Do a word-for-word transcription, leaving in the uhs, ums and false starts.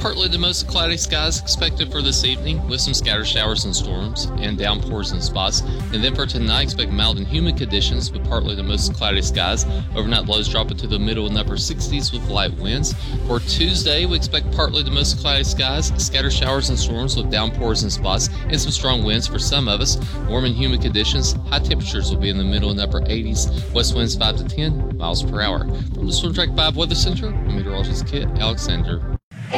partly to mostly cloudy skies expected for this evening, with some scattered showers and storms and downpours in spots. And then for tonight, expect mild and humid conditions with partly to mostly cloudy skies. Overnight lows drop into the middle and upper sixties with light winds. For Tuesday, we expect partly to mostly cloudy skies, scattered showers and storms with downpours in spots, and some strong winds for some of us. Warm and humid conditions. High temperatures will be in the middle and upper eighties. West winds five to ten miles per hour. From the Storm Track five Weather Center, I'm meteorologist Kit Alexander.